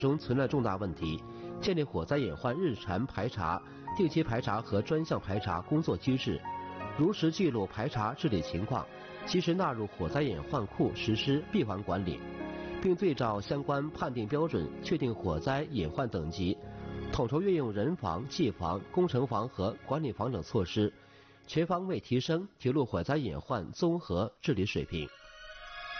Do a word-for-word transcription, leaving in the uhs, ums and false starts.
中存在重大问题，建立火灾隐患日常排查、定期排查和专项排查工作机制，如实记录排查治理情况，及时纳入火灾隐患库实施闭环管理，并对照相关判定标准确定火灾隐患等级，统筹运用人防、技防、工程防和管理防等措施，全方位提升铁路火灾隐患综合治理水平。